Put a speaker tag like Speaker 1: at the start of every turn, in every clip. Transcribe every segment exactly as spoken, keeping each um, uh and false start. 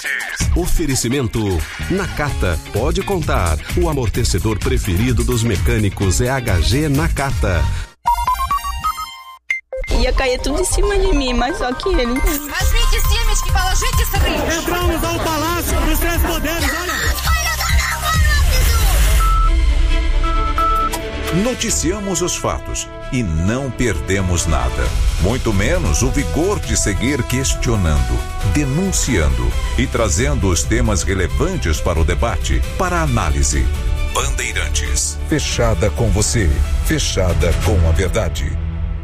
Speaker 1: Oferecimento Nakata. Pode contar. O amortecedor preferido dos mecânicos é H G Nakata.
Speaker 2: Ia cair tudo em cima de mim, mas só que ele...
Speaker 3: Mas vinte times que falam, gente, esse rio.
Speaker 4: Entramos ao Palácio dos Três Poderes, olha.
Speaker 5: Noticiamos os fatos e não perdemos nada. Muito menos o vigor de seguir questionando, denunciando e trazendo os temas relevantes para o debate, para a análise. Bandeirantes. Fechada com você. Fechada com a verdade.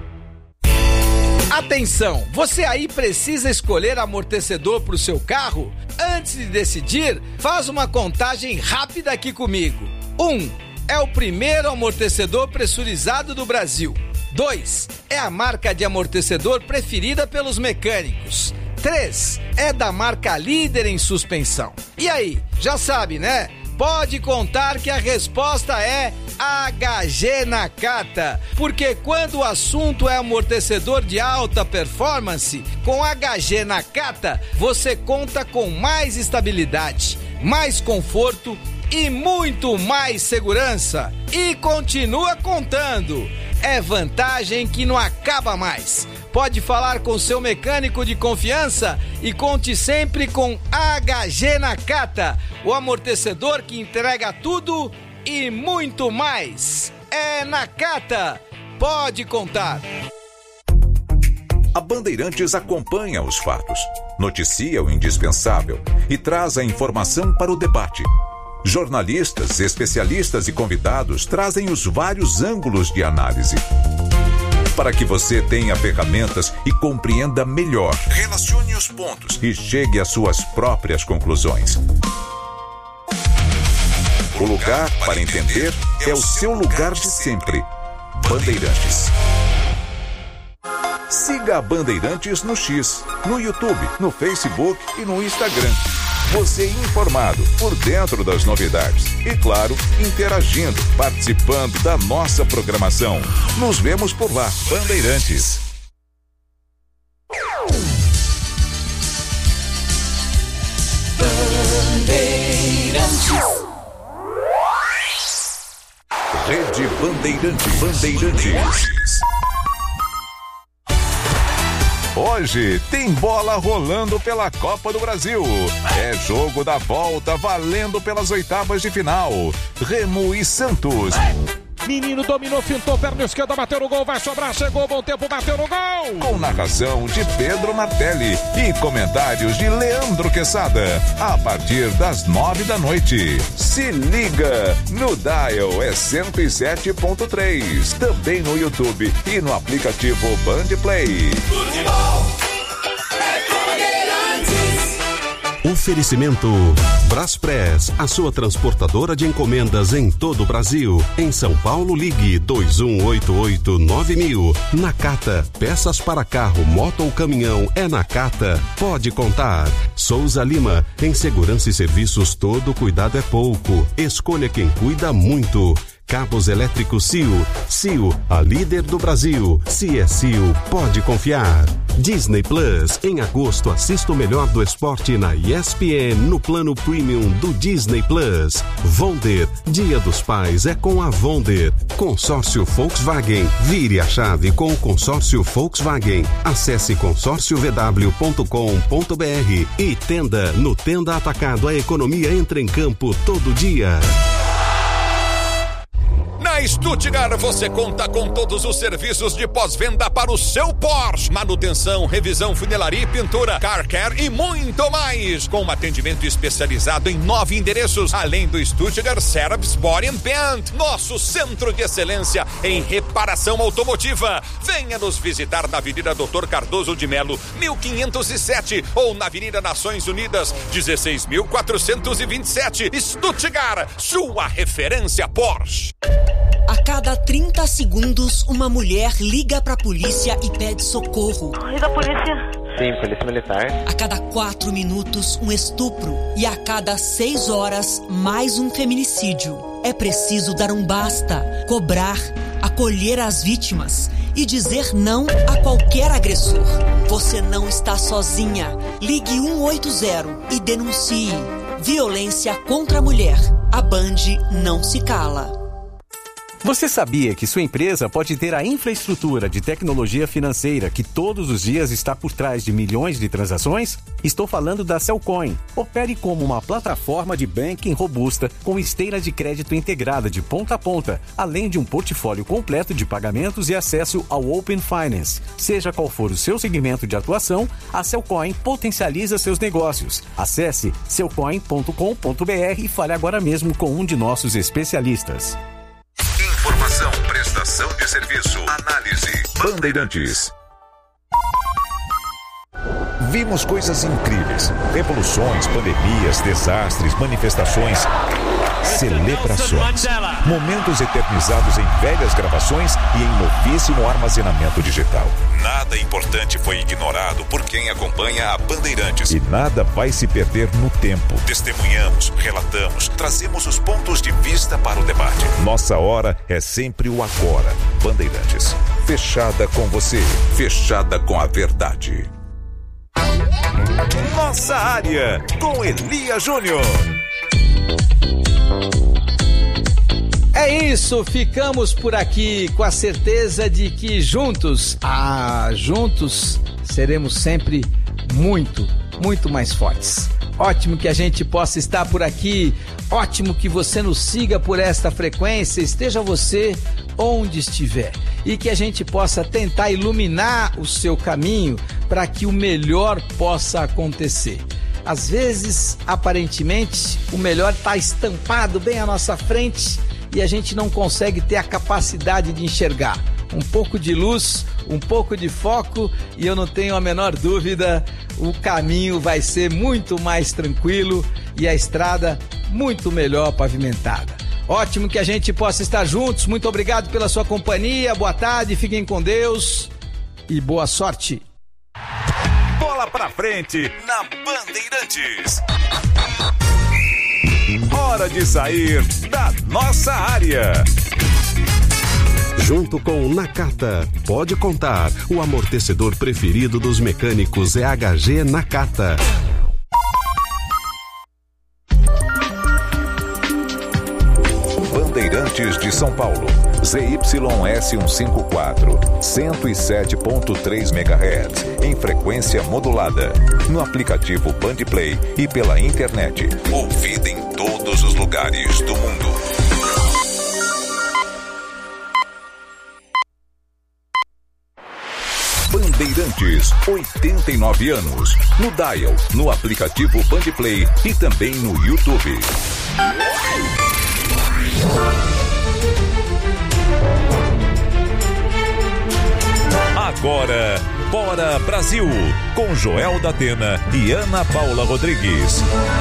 Speaker 6: Atenção, você aí precisa escolher amortecedor para o seu carro? Antes de decidir, faz uma contagem rápida aqui comigo. Um, é o primeiro amortecedor pressurizado do Brasil. dois, é a marca de amortecedor preferida pelos mecânicos. três, é da marca líder em suspensão. E aí, já sabe, né? Pode contar que a resposta é H G Nakata, porque quando o assunto é amortecedor de alta performance, com H G Nakata você conta com mais estabilidade, mais conforto e muito mais segurança. E continua contando. É vantagem que não acaba mais. Pode falar com seu mecânico de confiança e conte sempre com H G Nakata, o amortecedor que entrega tudo e muito mais. É Nakata. Pode contar.
Speaker 5: A Bandeirantes acompanha os fatos, noticia o indispensável e traz a informação para o debate. Jornalistas, especialistas e convidados trazem os vários ângulos de análise, para que você tenha ferramentas e compreenda melhor. Relacione os pontos e chegue às suas próprias conclusões. O lugar para entender é o seu lugar de sempre. Bandeirantes. Siga a Bandeirantes no X, no YouTube, no Facebook e no Instagram. Você informado, por dentro das novidades. E, claro, interagindo, participando da nossa programação. Nos vemos por lá. Bandeirantes.
Speaker 3: Bandeirantes.
Speaker 5: Rede Bandeirantes. Bandeirantes. Hoje tem bola rolando pela Copa do Brasil. É jogo da volta valendo pelas oitavas de final. Remo e Santos.
Speaker 7: Menino dominou, fintou, perna esquerda, bateu no gol, vai sobrar, chegou, bom tempo, bateu no gol.
Speaker 5: Com narração de Pedro Martelli e comentários de Leandro Quesada. A partir das nove da noite. Se liga, no Dial é cento e sete ponto três. Também no YouTube e no aplicativo Band Play.
Speaker 3: Futebol é Bandeirantes.
Speaker 1: Oferecimento Braspress, a sua transportadora de encomendas em todo o Brasil. Em São Paulo, ligue dois um oito oito nove mil. Nakata, peças para carro, moto ou caminhão, é Nakata. Pode contar. Souza Lima, em segurança e serviços todo cuidado é pouco. Escolha quem cuida muito. Cabos elétricos C I O. C I O, a líder do Brasil. Se é C I O, pode confiar. Disney Plus. Em agosto, assista o melhor do esporte na E S P N no plano premium do Disney Plus. Vonder. Dia dos Pais é com a Vonder. Consórcio Volkswagen. Vire a chave com o consórcio Volkswagen. Acesse consórcio v w ponto com ponto b r. E Tenda. No Tenda Atacado, a economia entra em campo todo dia.
Speaker 8: Na Stuttgart você conta com todos os serviços de pós-venda para o seu Porsche. Manutenção, revisão, funilaria e pintura, car care e muito mais. Com um atendimento especializado em nove endereços, além do Stuttgart Service Body and Paint, nosso centro de excelência em reparação automotiva. Venha nos visitar na Avenida doutor Cardoso de Melo, mil quinhentos e sete, ou na Avenida Nações Unidas, dezesseis mil quatrocentos e vinte e sete. Stuttgart, sua referência Porsche.
Speaker 9: A cada trinta segundos, uma mulher liga pra polícia e pede socorro.
Speaker 10: Liga a polícia.
Speaker 11: Sim, polícia militar.
Speaker 9: A cada quatro minutos, um estupro. E a cada seis horas, mais um feminicídio. É preciso dar um basta, cobrar, acolher as vítimas e dizer não a qualquer agressor. Você não está sozinha. Ligue um oito zero e denuncie. Violência contra a mulher. A Band não se cala.
Speaker 10: Você sabia que sua empresa pode ter a infraestrutura de tecnologia financeira que todos os dias está por trás de milhões de transações? Estou falando da Cellcoin. Opere como uma plataforma de banking robusta com esteira de crédito integrada de ponta a ponta, além de um portfólio completo de pagamentos e acesso ao Open Finance. Seja qual for o seu segmento de atuação, a Cellcoin potencializa seus negócios. Acesse cellcoin ponto com ponto b r e fale agora mesmo com um de nossos especialistas.
Speaker 5: Informação, prestação de serviço, análise. Bandeirantes. Vimos coisas incríveis. Revoluções, pandemias, desastres, manifestações, celebrações. Momentos eternizados em velhas gravações e em novíssimo armazenamento digital. Nada importante foi ignorado por quem acompanha a Bandeirantes. E nada vai se perder no tempo. Testemunhamos, relatamos, trazemos os pontos de vista para o debate. Nossa hora é sempre o agora. Bandeirantes. Fechada com você. Fechada com a verdade. Nossa área, com Elia Júnior.
Speaker 6: É isso, ficamos por aqui com a certeza de que juntos, ah, juntos, seremos sempre muito, muito mais fortes. Ótimo que a gente possa estar por aqui, ótimo que você nos siga por esta frequência, esteja você onde estiver, e que a gente possa tentar iluminar o seu caminho para que o melhor possa acontecer. Às vezes, aparentemente, o melhor está estampado bem à nossa frente e a gente não consegue ter a capacidade de enxergar. Um pouco de luz, um pouco de foco e eu não tenho a menor dúvida, o caminho vai ser muito mais tranquilo e a estrada muito melhor pavimentada. Ótimo que a gente possa estar juntos, muito obrigado pela sua companhia, boa tarde, fiquem com Deus e boa sorte.
Speaker 5: Bola pra frente na Bandeirantes. Hora de sair da nossa área.
Speaker 1: Junto com o Nakata, pode contar. O amortecedor preferido dos mecânicos é H G Nakata.
Speaker 5: Bandeirantes de São Paulo, Z Y S cento e cinquenta e quatro, cento e sete ponto três megahertz, em frequência modulada, no aplicativo Bandplay e pela internet, ouvida em todos os lugares do mundo. Bandeirantes, oitenta e nove anos, no Dial, no aplicativo Bandplay e também no YouTube. Agora, Bora Brasil, com Joel da Atena e Ana Paula Rodrigues.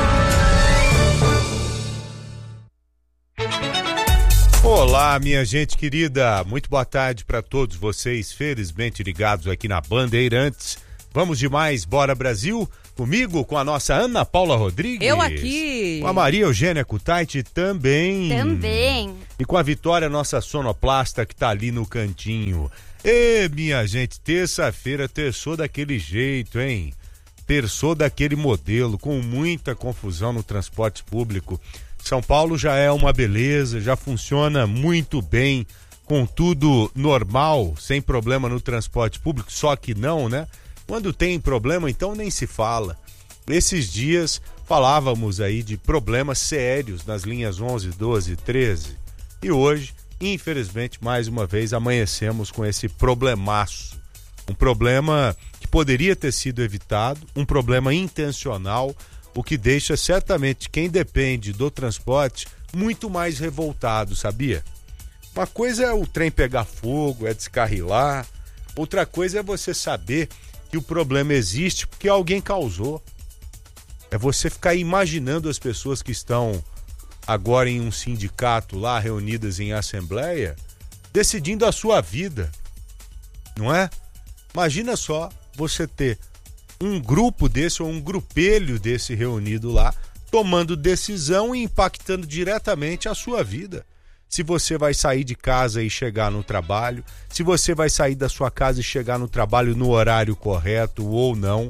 Speaker 11: Olá, minha gente querida, muito boa tarde para todos vocês, felizmente ligados aqui na Bandeirantes. Vamos de mais Bora Brasil, comigo, com a nossa Ana Paula Rodrigues.
Speaker 12: Eu aqui.
Speaker 11: Com a Maria Eugênia Kutaiti também.
Speaker 12: Também.
Speaker 11: E com a Vitória, nossa sonoplasta, que tá ali no cantinho. E, minha gente, terça-feira terçou daquele jeito, hein? Terçou daquele modelo, com muita confusão no transporte público. São Paulo já é uma beleza, já funciona muito bem, com tudo normal, sem problema no transporte público, só que não, né? Quando tem problema, então nem se fala. Esses dias falávamos aí de problemas sérios nas linhas onze, doze e treze. E hoje, infelizmente, mais uma vez, amanhecemos com esse problemaço. Um problema que poderia ter sido evitado, um problema intencional, o que deixa certamente quem depende do transporte muito mais revoltado, sabia? Uma coisa é o trem pegar fogo, é descarrilar. Outra coisa é você saber que o problema existe porque alguém causou. É você ficar imaginando as pessoas que estão agora em um sindicato lá, reunidas em assembleia, decidindo a sua vida, não é? Imagina só você ter um grupo desse ou um grupelho desse reunido lá, tomando decisão e impactando diretamente a sua vida. Se você vai sair de casa e chegar no trabalho, se você vai sair da sua casa e chegar no trabalho no horário correto ou não,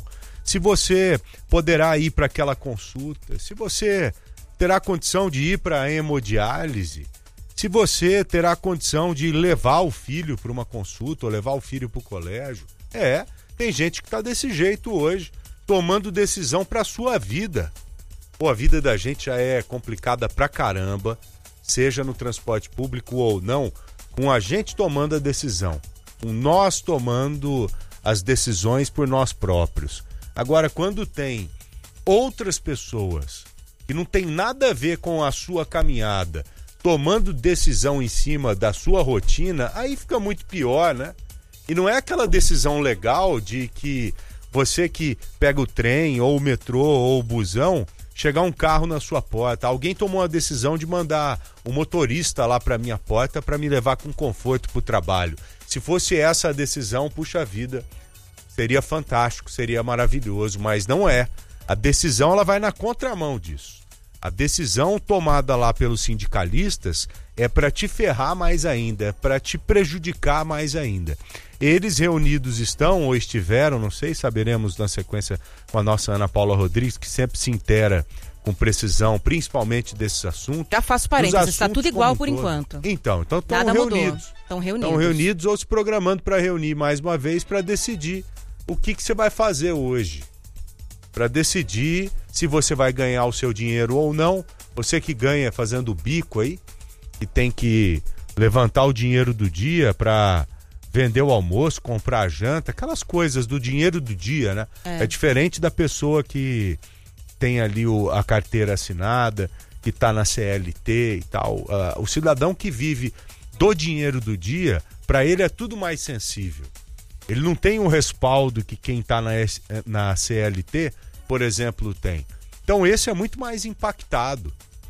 Speaker 11: se você poderá ir para aquela consulta, se você terá condição de ir para a hemodiálise, se você terá condição de levar o filho para uma consulta ou levar o filho para o colégio. É, tem gente que está desse jeito hoje, tomando decisão para a sua vida. Pô, a vida da gente já é complicada pra caramba, seja no transporte público ou não, com a gente tomando a decisão, com nós tomando as decisões por nós próprios. Agora, quando tem outras pessoas que não tem nada a ver com a sua caminhada, tomando decisão em cima da sua rotina, aí fica muito pior, né? E não é aquela decisão legal de que você que pega o trem ou o metrô ou o busão, chegar um carro na sua porta, alguém tomou a decisão de mandar um motorista lá para minha porta para me levar com conforto para o trabalho. Se fosse essa a decisão, puxa vida, seria fantástico, seria maravilhoso, mas não é. A decisão ela vai na contramão disso. A decisão tomada lá pelos sindicalistas é para te ferrar mais ainda, é para te prejudicar mais ainda. Eles reunidos estão ou estiveram, não sei, saberemos na sequência com a nossa Ana Paula Rodrigues, que sempre se inteira com precisão, principalmente desses assuntos.
Speaker 12: Já faço parênteses, está tudo igual por enquanto.
Speaker 11: Então, então estão reunidos.
Speaker 12: Estão reunidos.
Speaker 11: Estão reunidos ou se programando para reunir mais uma vez para decidir o que, que você vai fazer hoje. Para decidir se você vai ganhar o seu dinheiro ou não. Você que ganha fazendo bico aí, que tem que levantar o dinheiro do dia para vender o almoço, comprar a janta, aquelas coisas do dinheiro do dia, né? É, é diferente da pessoa que tem ali o, a carteira assinada, que está na C L T e tal. Uh, o cidadão que vive do dinheiro do dia, para ele é tudo mais sensível. Ele não tem o respaldo que quem está na, na C L T, por exemplo, tem. Então esse é muito mais impactado.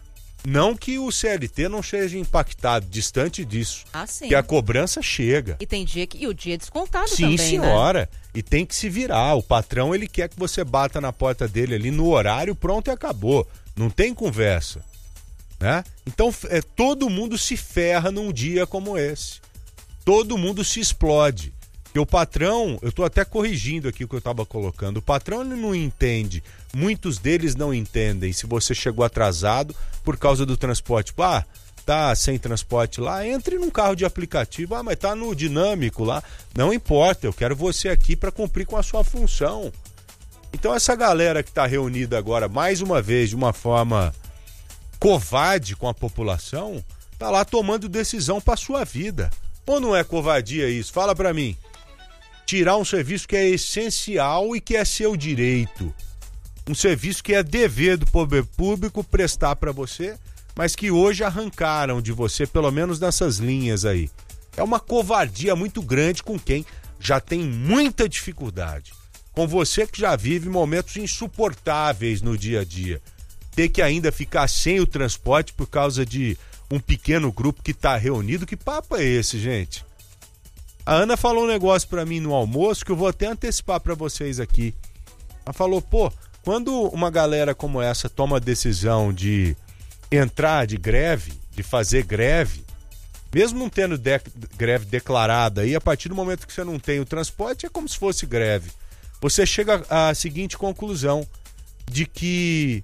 Speaker 11: Não que o C L T não seja impactado, distante disso.
Speaker 12: Ah, sim.
Speaker 11: Que a cobrança chega.
Speaker 12: E tem dia que... E o dia é descontado
Speaker 11: sim,
Speaker 12: também,
Speaker 11: senhora.
Speaker 12: Né?
Speaker 11: E tem que se virar. O patrão, ele quer que você bata na porta dele ali no horário, pronto e acabou. Não tem conversa. Né? Então, é, todo mundo se ferra num dia como esse. Todo mundo se explode. E o patrão, eu estou até corrigindo aqui o que eu estava colocando, o patrão ele não entende, muitos deles não entendem se você chegou atrasado por causa do transporte. Ah, tá sem transporte lá, entre num carro de aplicativo, ah, mas tá no dinâmico lá. Não importa, eu quero você aqui para cumprir com a sua função. Então essa galera que está reunida agora, mais uma vez, de uma forma covarde com a população, tá lá tomando decisão para sua vida. Ou não é covardia isso? Fala para mim. Tirar um serviço que é essencial e que é seu direito. Um serviço que é dever do poder público prestar para você, mas que hoje arrancaram de você, pelo menos nessas linhas aí. É uma covardia muito grande com quem já tem muita dificuldade. Com você que já vive momentos insuportáveis no dia a dia. Ter que ainda ficar sem o transporte por causa de um pequeno grupo que está reunido. Que papo é esse, gente? A Ana falou um negócio pra mim no almoço que eu vou até antecipar pra vocês aqui. Ela falou, pô, quando uma galera como essa toma a decisão de entrar de greve, de fazer greve, mesmo não tendo de- greve declarada aí, a partir do momento que você não tem o transporte, é como se fosse greve. Você chega à seguinte conclusão, de que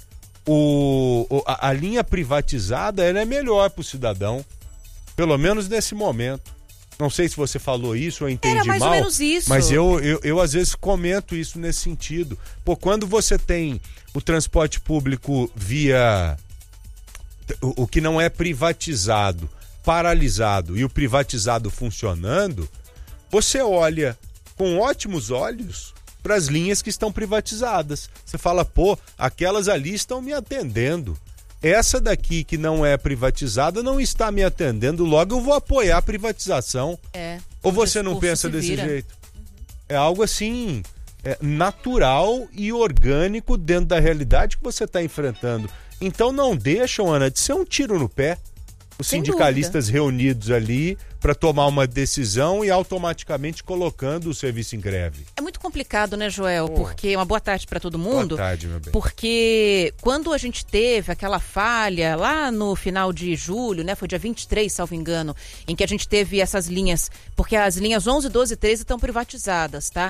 Speaker 11: o, a, a linha privatizada ela é melhor pro cidadão, pelo menos nesse momento. Não sei se você falou isso ou entendi mal.
Speaker 12: Era mais
Speaker 11: mal,
Speaker 12: ou menos isso.
Speaker 11: Mas eu, eu, eu às vezes comento isso nesse sentido. Pô, quando você tem o transporte público via o, o que não é privatizado, paralisado e o privatizado funcionando, você olha com ótimos olhos para as linhas que estão privatizadas. Você fala, pô, aquelas ali estão me atendendo. Essa daqui que não é privatizada não está me atendendo, logo eu vou apoiar a privatização.
Speaker 12: É.
Speaker 11: Ou você não pensa desse jeito? Uhum. É algo assim, é, natural e orgânico dentro da realidade que você está enfrentando. Então não deixam, Ana, de ser um tiro no pé. Os Sem sindicalistas dúvida. Reunidos ali para tomar uma decisão e automaticamente colocando o serviço em greve.
Speaker 12: É muito complicado, né, Joel? Oh. Porque uma boa tarde para todo mundo.
Speaker 11: Boa tarde, meu bem.
Speaker 12: Porque quando a gente teve aquela falha lá no final de julho, né, foi dia vinte e três, salvo engano, em que a gente teve essas linhas, porque as linhas onze, doze e treze estão privatizadas, tá?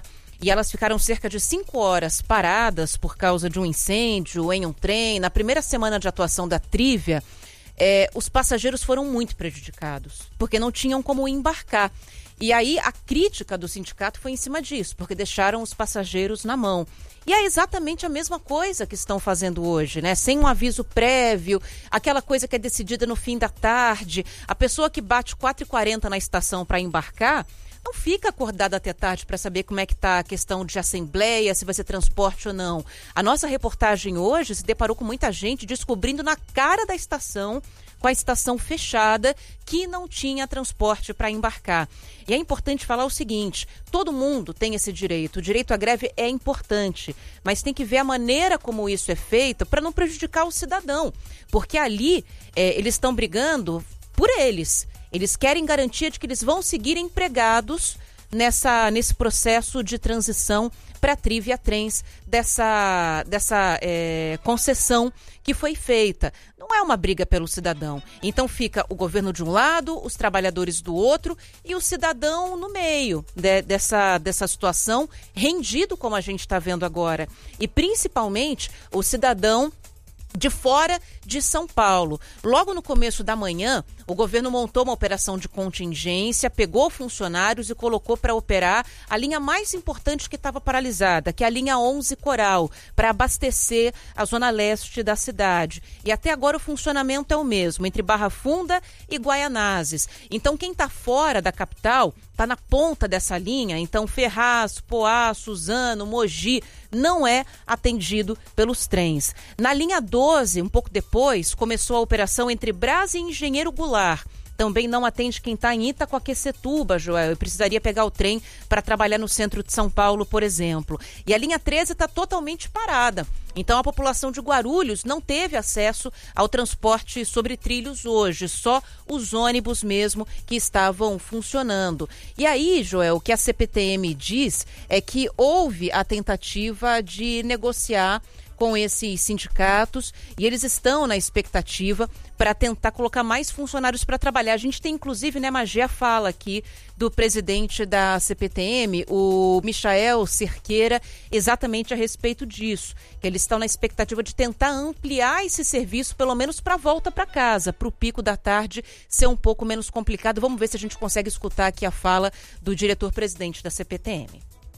Speaker 12: e elas ficaram cerca de cinco horas paradas por causa de um incêndio em um trem. Na primeira semana de atuação da Trívia, é, os passageiros foram muito prejudicados, porque não tinham como embarcar. E aí a crítica do sindicato foi em cima disso, porque deixaram os passageiros na mão. E é exatamente a mesma coisa que estão fazendo hoje, né? Sem um aviso prévio, aquela coisa que é decidida no fim da tarde. A pessoa que bate quatro e quarenta na estação para embarcar não fica acordada até tarde para saber como é que está a questão de assembleia, se vai ser transporte ou não. A nossa reportagem hoje se deparou com muita gente descobrindo na cara da estação, com a estação fechada, que não tinha transporte para embarcar. E é importante falar o seguinte, todo mundo tem esse direito, o direito à greve é importante, mas tem que ver a maneira como isso é feito para não prejudicar o cidadão, porque ali é, eles estão brigando por eles, eles querem garantia de que eles vão seguir empregados nessa, nesse processo de transição para a Trívia Trens, dessa, dessa é, concessão que foi feita. Não é uma briga pelo cidadão. Então fica o governo de um lado, os trabalhadores do outro e o cidadão no meio de, dessa, dessa situação, rendido como a gente está vendo agora. E principalmente o cidadão de fora de São Paulo. Logo no começo da manhã, o governo montou uma operação de contingência, pegou funcionários e colocou para operar a linha mais importante que estava paralisada, que é a linha onze Coral, para abastecer a zona leste da cidade. E até agora o funcionamento é o mesmo, entre Barra Funda e Guaianazes. Então quem está fora da capital está na ponta dessa linha, então Ferraz, Poá, Suzano, Mogi, não é atendido pelos trens. Na linha doze, um pouco depois, começou a operação entre Brás e Engenheiro Goulart. Também não atende quem está em Itacoaquecetuba, Joel. Eu precisaria pegar o trem para trabalhar no centro de São Paulo, por exemplo. E a linha treze está totalmente parada. Então a população de Guarulhos não teve acesso ao transporte sobre trilhos hoje, só os ônibus mesmo que estavam funcionando. E aí, Joel, o que a C P T M diz é que houve a tentativa de negociar com esses sindicatos e eles estão na expectativa para tentar colocar mais funcionários para trabalhar. A gente tem inclusive, né, Magé, fala aqui do presidente da C P T M, o Michael Cerqueira, exatamente a respeito disso, que eles estão na expectativa de tentar ampliar esse serviço, pelo menos para a volta para casa, para o pico da tarde ser um pouco menos complicado. Vamos ver se a gente consegue escutar aqui a fala do diretor-presidente da C P T M.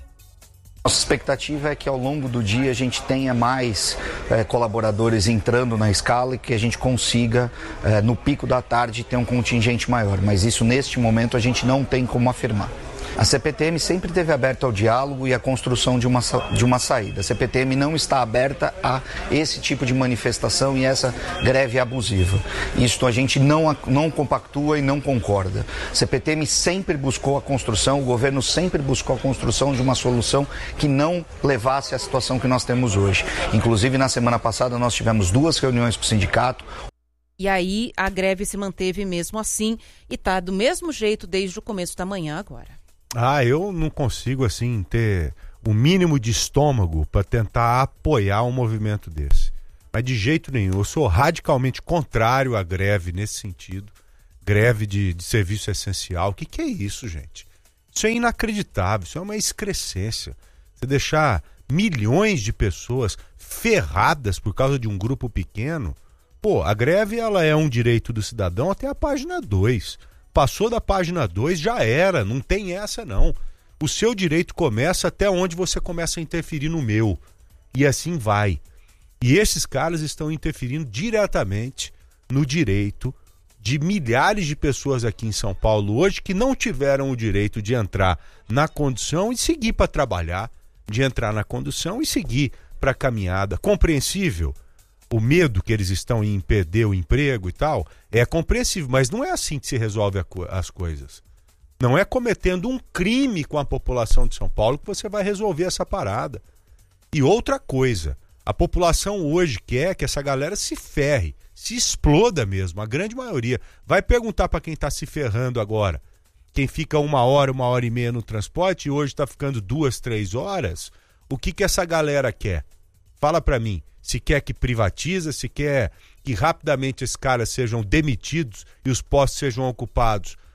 Speaker 13: Nossa expectativa é que ao longo do dia a gente tenha mais é, colaboradores entrando na escala e que a gente consiga, é, no pico da tarde, ter um contingente maior. Mas isso, neste momento, a gente não tem como afirmar. A C P T M sempre esteve aberta ao diálogo e à construção de uma, de uma saída. A C P T M não está aberta a esse tipo de manifestação e essa greve abusiva. Isto a gente não, não compactua e não concorda. A C P T M sempre buscou a construção, o governo sempre buscou a construção de uma solução que não levasse à situação que nós temos hoje. Inclusive, na semana passada, nós tivemos duas reuniões com o sindicato.
Speaker 12: E aí, a greve se manteve mesmo assim e está do mesmo jeito desde o começo da manhã agora.
Speaker 11: Ah, eu não consigo, assim, ter o mínimo de estômago para tentar apoiar um movimento desse. Mas de jeito nenhum. Eu sou radicalmente contrário à greve nesse sentido. Greve de, de serviço essencial. O que, que é isso, gente? Isso é inacreditável. Isso é uma excrescência. Você deixar milhões de pessoas ferradas por causa de um grupo pequeno. Pô, a greve ela é um direito do cidadão até a página dois. Passou da página dois, já era, não tem essa não. O seu direito começa até onde você começa a interferir no meu. E assim vai. E esses caras estão interferindo diretamente no direito de milhares de pessoas aqui em São Paulo hoje que não tiveram o direito de entrar na condução e seguir para trabalhar, de entrar na condução e seguir para a caminhada. Compreensível? O medo que eles estão em perder o emprego e tal, é compreensível, mas não é assim que se resolve a co- as coisas. Não é cometendo um crime com a população de São Paulo que você vai resolver essa parada. E outra coisa, a população hoje quer que essa galera se ferre, se exploda mesmo, a grande maioria. Vai perguntar para quem está se ferrando agora, quem fica uma hora, uma hora e meia no transporte e hoje está ficando duas, três horas, o que, que essa galera quer? Fala para mim. Se quer que privatiza, se quer que rapidamente esses caras sejam demitidos e os postos sejam ocupados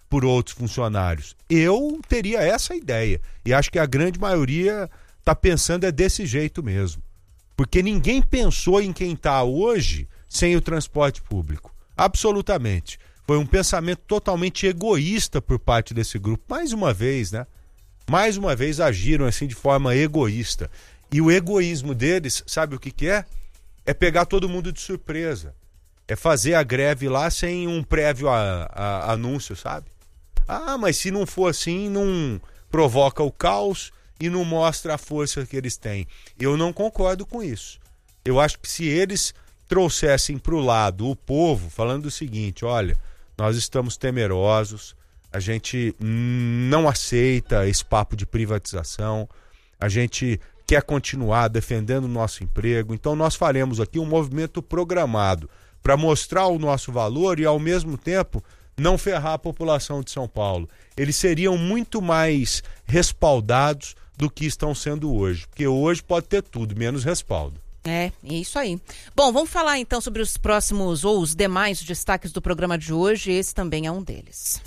Speaker 11: por outros funcionários. Eu teria essa ideia. E acho que a grande maioria está pensando é desse jeito mesmo. Porque ninguém pensou em quem está hoje sem o transporte público. Absolutamente. Foi um pensamento totalmente egoísta por parte desse grupo. Mais uma vez, né? Mais uma vez agiram assim de forma egoísta. E o egoísmo deles, sabe o que que é? É pegar todo mundo de surpresa. É fazer a greve lá sem um prévio a, a, anúncio, sabe? Ah, mas se não for assim, não provoca o caos e não mostra a força que eles têm. Eu não concordo com isso. Eu acho que se eles trouxessem para o lado o povo, falando o seguinte, olha, nós estamos temerosos, a gente não aceita esse papo de privatização, a gente quer continuar defendendo o nosso emprego, então nós faremos aqui um movimento programado para mostrar o nosso valor e, ao mesmo tempo, não ferrar a população de São Paulo. Eles seriam muito mais respaldados do que estão sendo hoje, porque hoje pode ter tudo, menos respaldo.
Speaker 12: É, é isso aí. Bom, vamos falar então sobre os próximos ou os demais destaques do programa de hoje. Esse também é um deles.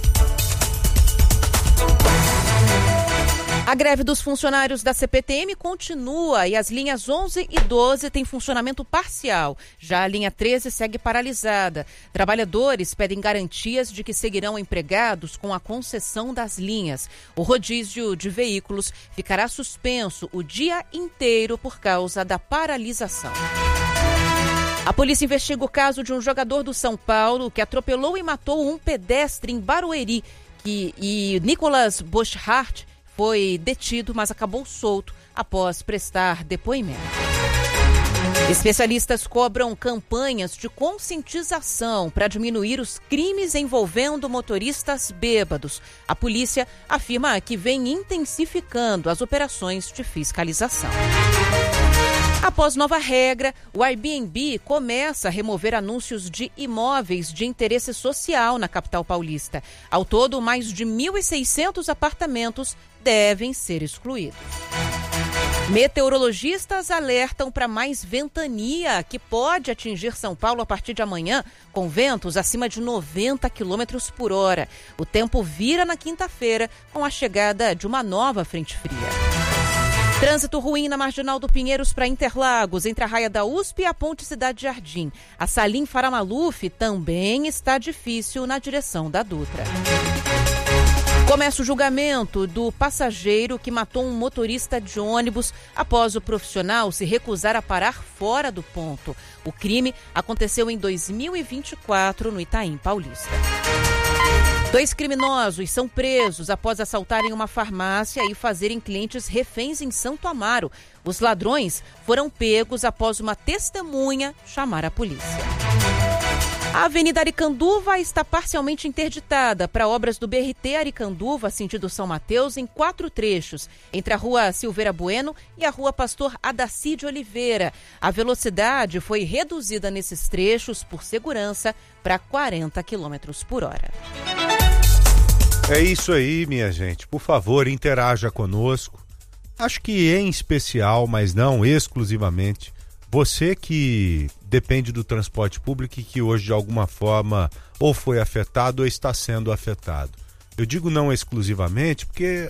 Speaker 12: A greve dos funcionários da C P T M continua e as linhas onze e doze têm funcionamento parcial. Já a linha treze segue paralisada. Trabalhadores pedem garantias de que seguirão empregados com a concessão das linhas. O rodízio de veículos ficará suspenso o dia inteiro por causa da paralisação. A polícia investiga o caso de um jogador do São Paulo que atropelou e matou um pedestre em Barueri. Que, e Nicolas Boschart foi detido, mas acabou solto após prestar depoimento. Especialistas cobram campanhas de conscientização para diminuir os crimes envolvendo motoristas bêbados. A polícia afirma que vem intensificando as operações de fiscalização. Após nova regra, o Airbnb começa a remover anúncios de imóveis de interesse social na capital paulista. Ao todo, mais de mil e seiscentos apartamentos devem ser excluídos. Meteorologistas alertam para mais ventania, que pode atingir São Paulo a partir de amanhã, com ventos acima de noventa quilômetros por hora. O tempo vira na quinta-feira, com a chegada de uma nova frente fria. Trânsito ruim na Marginal do Pinheiros para Interlagos, entre a Raia da U S P e a Ponte Cidade Jardim. A Salim Faramaluf também está difícil na direção da Dutra. Começa o julgamento do passageiro que matou um motorista de ônibus após o profissional se recusar a parar fora do ponto. O crime aconteceu em dois mil e vinte e quatro no Itaim Paulista. Dois criminosos são presos após assaltarem uma farmácia e fazerem clientes reféns em Santo Amaro. Os ladrões foram pegos após uma testemunha chamar a polícia. A Avenida Aricanduva está parcialmente interditada para obras do B R T Aricanduva, sentido São Mateus, em quatro trechos, entre a Rua Silveira Bueno e a Rua Pastor Adacide Oliveira. A velocidade foi reduzida nesses trechos por segurança para quarenta quilômetros por hora.
Speaker 11: É isso aí, minha gente. Por favor, interaja conosco. Acho que em especial, mas não exclusivamente, você que depende do transporte público e que hoje de alguma forma ou foi afetado ou está sendo afetado. Eu digo não exclusivamente porque